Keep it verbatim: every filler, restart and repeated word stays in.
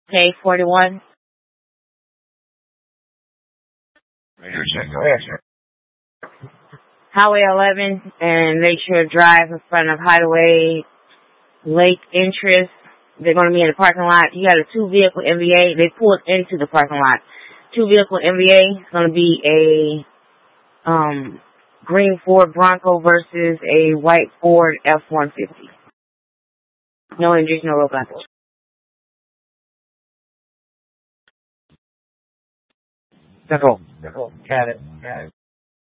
K forty-one. Radio check. Go ahead, sir. Highway eleven and Lakeshore Drive in front of Hideaway Lake Interest. They're going to be in the parking lot. You got a two-vehicle M V A. They pulled into the parking lot. Two-vehicle M V A. It's going to be a um, green Ford Bronco versus a white Ford F one fifty. No injuries, no roadblocks. That's all. That's all. Got it. Got it.